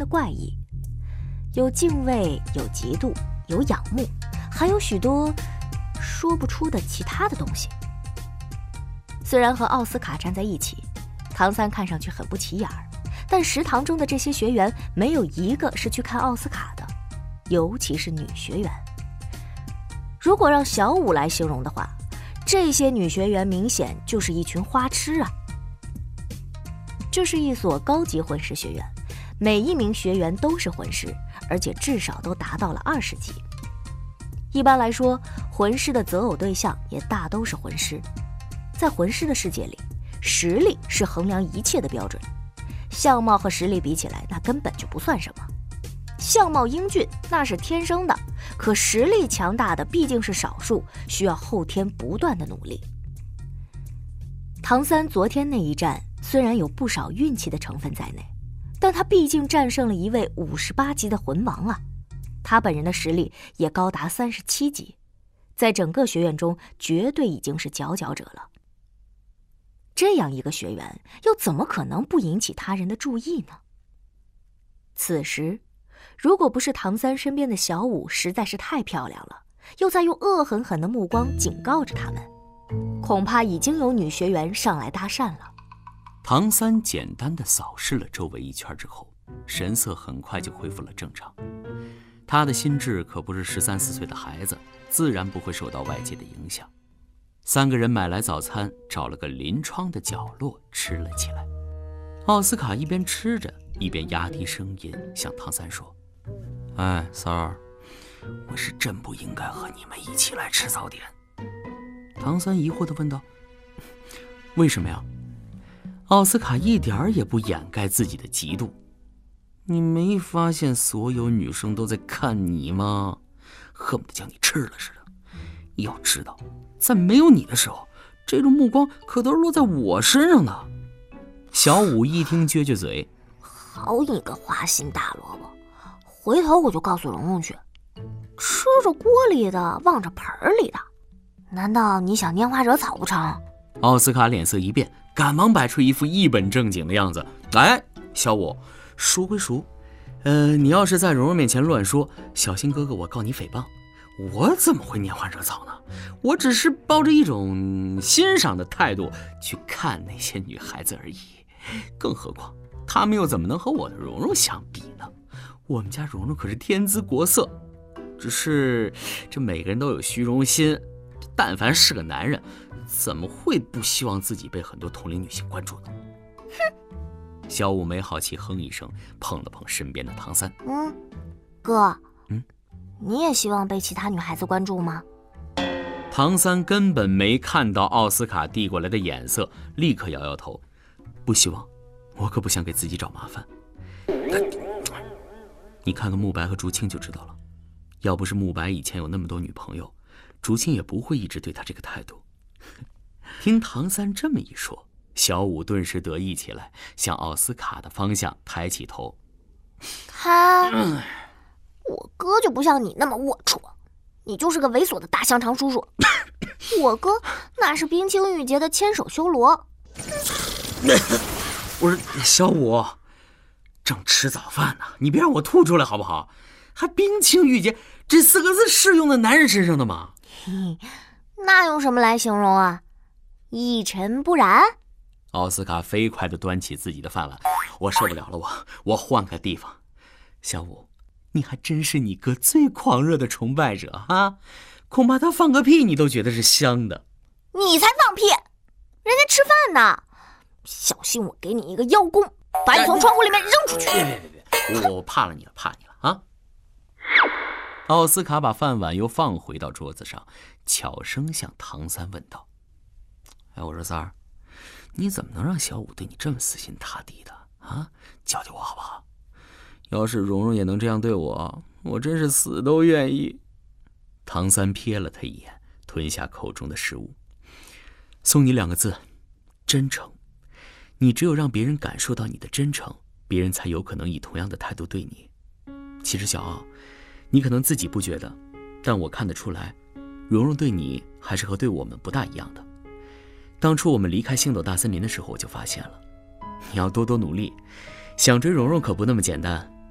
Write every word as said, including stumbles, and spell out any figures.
的怪异，有敬畏，有嫉妒，有仰慕，还有许多说不出的其他的东西。虽然和奥斯卡站在一起，唐三看上去很不起眼儿，但食堂中的这些学员没有一个是去看奥斯卡的，尤其是女学员。如果让小五来形容的话，这些女学员明显就是一群花痴啊。这是一所高级魂师学院，每一名学员都是魂师，而且至少都达到了二十级。一般来说，魂师的择偶对象也大都是魂师。在魂师的世界里，实力是衡量一切的标准，相貌和实力比起来，那根本就不算什么。相貌英俊那是天生的，可实力强大的毕竟是少数，需要后天不断的努力。唐三昨天那一战虽然有不少运气的成分在内，但他毕竟战胜了一位五十八级的魂王啊，他本人的实力也高达三十七级，在整个学院中绝对已经是佼佼者了。这样一个学员又怎么可能不引起他人的注意呢？此时如果不是唐三身边的小五实在是太漂亮了，又在用恶狠狠的目光警告着他们，恐怕已经有女学员上来搭讪了。 唐三简单的扫视了周围一圈之后，神色很快就恢复了正常。他的心智可不是十三四岁的孩子，自然不会受到外界的影响。三个人买来早餐，找了个临窗的角落吃了起来。奥斯卡一边吃着，一边压低声音向唐三说：“哎，三儿，我是真不应该和你们一起来吃早点。”唐三疑惑地问道：“为什么呀？”奥斯卡一点也不掩盖自己的嫉妒：“你没发现所有女生都在看你吗？恨不得将你吃了似的。要知道，在没有你的时候，这种目光可都是落在我身上的。”小五一听撅撅嘴：“ 好你个花心大萝卜，回头我就告诉蓉蓉去，吃着锅里的忘着盆里的，难道你想拈花惹草不成？” 奥斯卡脸色一变，赶忙摆出一副一本正经的样子：“哎，小五，熟归熟，呃，你要是在蓉蓉面前乱说，小心哥哥我告你诽谤。我怎么会拈花惹草呢？我只是抱着一种欣赏的态度去看那些女孩子而已。更何况，她们又怎么能和我的蓉蓉相比呢？我们家蓉蓉可是天姿国色，只是这每个人都有虚荣心，但凡是个男人，怎么会不希望自己被很多同龄女性关注呢？”哼！小五没好气哼一声，碰了碰身边的唐三：“ 嗯，哥， 嗯， 你也希望被其他女孩子关注吗？” 唐三根本没看到奥斯卡递过来的眼色，立刻摇摇头：“不希望，我可不想给自己找麻烦。你看看慕白和竹青就知道了，要不是慕白以前有那么多女朋友，竹青也不会一直对他这个态度。”听唐三这么一说，小五顿时得意起来，向奥斯卡的方向抬起头：“ 他，我哥就不像你那么龌龊，你就是个猥琐的大香肠叔叔。我哥那是冰清玉洁的千手修罗。” 我说小五，正吃早饭呢，你别让我吐出来好不好？还冰清玉洁这四个字适用在男人身上的吗？ 嘿，那用什么来形容啊？一尘不染。 奥斯卡飞快地端起自己的饭碗：“我受不了了，我我换个地方。小五，你还真是你哥最狂热的崇拜者啊！恐怕他放个屁你都觉得是香的。”“ 你才放屁，人家吃饭呢，小心我给你一个邀功，把你从窗户里面扔出去。”“ 别别别别，我怕了你了，怕你了啊！”奥斯卡把饭碗又放回到桌子上，悄声向唐三问道：“哎，我说三儿，你怎么能让小五对你这么死心塌地的啊？教教我好不好？要是蓉蓉也能这样对我，我真是死都愿意。”唐三瞥了他一眼，吞下口中的食物：“送你两个字，真诚。你只有让别人感受到你的真诚，别人才有可能以同样的态度对你。其实小奥，你可能自己不觉得，但我看得出来，蓉蓉对你还是和对我们不大一样的。当初我们离开星斗大森林的时候，我就发现了，你要多多努力，想追蓉蓉可不那么简单。